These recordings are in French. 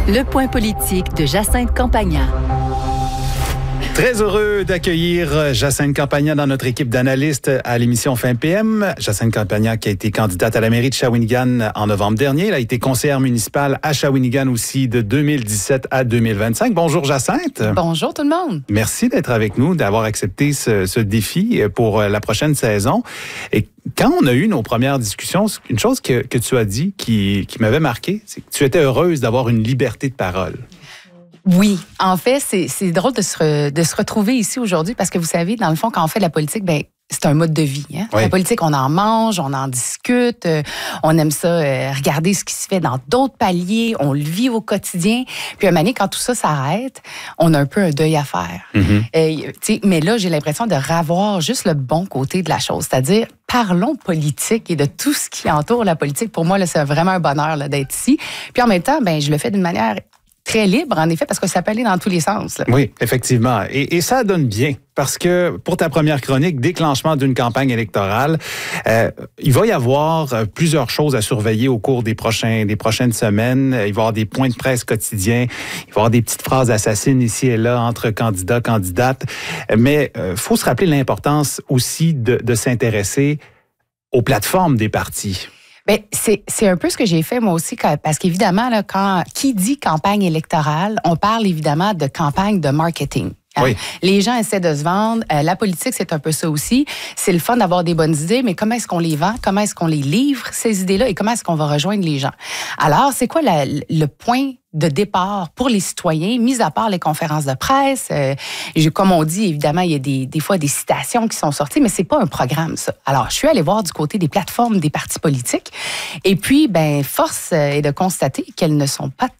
Le point politique de Jacinthe Campagna. Très heureux d'accueillir Jacinthe Campagna dans notre équipe d'analystes à l'émission Fin PM. Jacinthe Campagna qui a été candidate à la mairie de Shawinigan en novembre dernier. Elle a été conseillère municipale à Shawinigan aussi de 2017 à 2025. Bonjour Jacinthe. Bonjour tout le monde. Merci d'être avec nous, d'avoir accepté ce défi pour la prochaine saison. Et quand on a eu nos premières discussions, une chose que tu as dit qui m'avait marqué, c'est que tu étais heureuse d'avoir une liberté de parole. Oui, en fait, c'est drôle de se retrouver ici aujourd'hui parce que vous savez, dans le fond, quand on fait de la politique, c'est un mode de vie. Hein? Oui. La politique, on en mange, on en discute, on aime ça, regarder ce qui se fait dans d'autres paliers, on le vit au quotidien. Puis à un moment donné, quand tout ça s'arrête, on a un peu un deuil à faire. Mm-hmm. Mais là, j'ai l'impression de revoir juste le bon côté de la chose, c'est-à-dire parlons politique et de tout ce qui entoure la politique. Pour moi, là, c'est vraiment un bonheur là, d'être ici. Puis en même temps, je le fais d'une manière très libre, en effet, parce que ça peut aller dans tous les sens. Là. Oui, effectivement. Et ça donne bien, parce que pour ta première chronique, déclenchement d'une campagne électorale, il va y avoir plusieurs choses à surveiller au cours des prochaines semaines. Il va y avoir des points de presse quotidiens, il va y avoir des petites phrases assassines ici et là entre candidats, candidates. Mais faut se rappeler l'importance aussi de s'intéresser aux plateformes des partis. C'est un peu ce que j'ai fait moi aussi, parce qu'évidemment, là, qui dit campagne électorale, on parle évidemment de campagne de marketing. Oui. Les gens essaient de se vendre. La politique, c'est un peu ça aussi. C'est le fun d'avoir des bonnes idées, mais comment est-ce qu'on les vend? Comment est-ce qu'on les livre, ces idées-là? Et comment est-ce qu'on va rejoindre les gens? Alors, c'est quoi le point de départ pour les citoyens, mis à part les conférences de presse? Comme on dit, évidemment, il y a des fois des citations qui sont sorties, mais c'est pas un programme, ça. Alors, je suis allée voir du côté des plateformes des partis politiques. Et puis, force est de constater qu'elles ne sont pas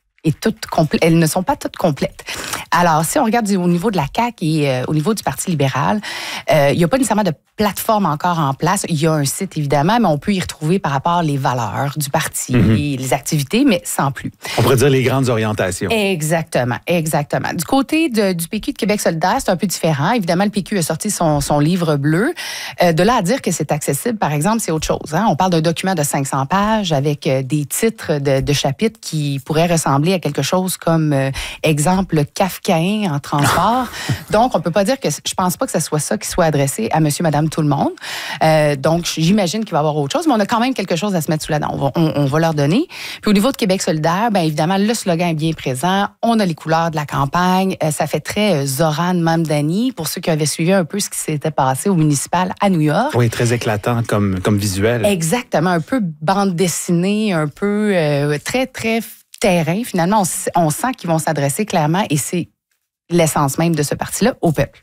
elles ne sont pas toutes complètes. Alors, si on regarde au niveau de la CAQ et au niveau du Parti libéral, il n'y a pas nécessairement de plateforme encore en place. Il y a un site, évidemment, mais on peut y retrouver par rapport aux valeurs du parti, les activités, mais sans plus. On pourrait dire les grandes orientations. Exactement. Du côté du PQ de Québec solidaire, c'est un peu différent. Évidemment, le PQ a sorti son livre bleu. De là à dire que c'est accessible, par exemple, c'est autre chose. Hein? On parle d'un document de 500 pages avec des titres de chapitres qui pourraient ressembler à quelque chose comme, exemple, kafkaïen en transport. Donc, on peut pas dire que... Je pense pas que ce soit ça qui soit adressé à monsieur, madame, tout le monde. Donc, j'imagine qu'il va y avoir autre chose, mais on a quand même quelque chose à se mettre sous la dent. On va leur donner. Puis au niveau de Québec solidaire, évidemment, le slogan est bien présent. On a les couleurs de la campagne. Ça fait très Zoran Mamdani, pour ceux qui avaient suivi un peu ce qui s'était passé au municipal à New York. Oui, très éclatant comme visuel. Exactement. Un peu bande dessinée, un peu très, très terrain. Finalement, on sent qu'ils vont s'adresser clairement, et c'est l'essence même de ce parti-là, au peuple.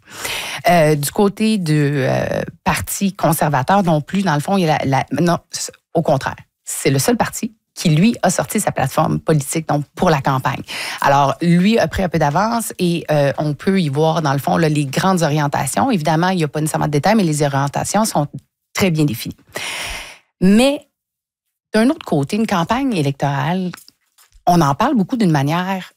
Du côté du parti conservateur non plus, dans le fond, il y a non, au contraire. C'est le seul parti qui, lui, a sorti sa plateforme politique donc pour la campagne. Alors, lui a pris un peu d'avance et on peut y voir, dans le fond, là, les grandes orientations. Évidemment, il n'y a pas nécessairement de détails, mais les orientations sont très bien définies. Mais, d'un autre côté, une campagne électorale, on en parle beaucoup d'une manière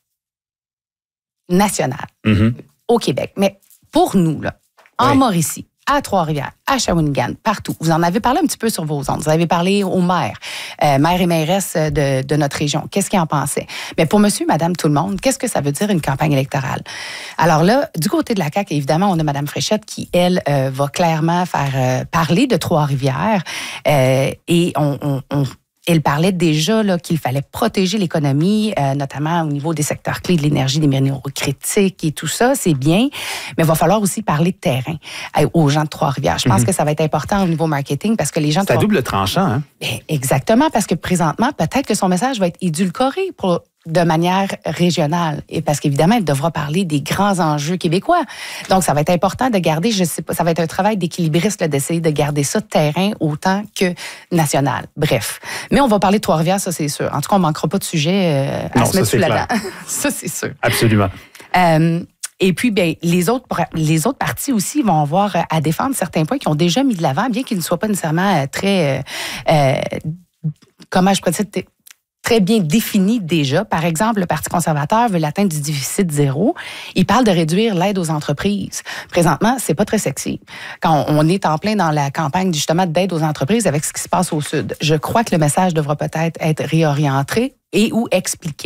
nationale au Québec. Mais pour nous, là, en Mauricie, à Trois-Rivières, à Shawinigan, partout, vous en avez parlé un petit peu sur vos ondes. Vous avez parlé aux maires, maires et mairesses de notre région. Qu'est-ce qu'ils en pensaient? Mais pour monsieur, madame, tout le monde, qu'est-ce que ça veut dire une campagne électorale? Alors là, du côté de la CAQ, évidemment, on a madame Fréchette qui, elle, va clairement faire parler de Trois-Rivières et elle parlait déjà là, qu'il fallait protéger l'économie, notamment au niveau des secteurs clés de l'énergie, des minéraux critiques et tout ça, c'est bien. Mais il va falloir aussi parler de terrain aux gens de Trois-Rivières. Je pense que ça va être important au niveau marketing parce que les gens... C'est à double tranchant, hein? Exactement, parce que présentement, peut-être que son message va être édulcoré de manière régionale. Et parce qu'évidemment, elle devra parler des grands enjeux québécois. Donc, ça va être important de garder, je sais pas, ça va être un travail d'équilibriste là, d'essayer de garder ça de terrain autant que national. Bref. Mais on va parler de Trois-Rivières, ça c'est sûr. En tout cas, on ne manquera pas de sujet à se mettre sous la dent. Ça, c'est sûr. Absolument. Et puis, les autres partis aussi vont avoir à défendre certains points qui ont déjà mis de l'avant, bien qu'ils ne soient pas nécessairement très... comment je pourrais dire... très bien défini déjà. Par exemple, le Parti conservateur veut l'atteinte du déficit zéro. Il parle de réduire l'aide aux entreprises. Présentement, c'est pas très sexy. Quand on est en plein dans la campagne justement d'aide aux entreprises avec ce qui se passe au Sud, je crois que le message devra peut-être être réorienté et ou expliqué.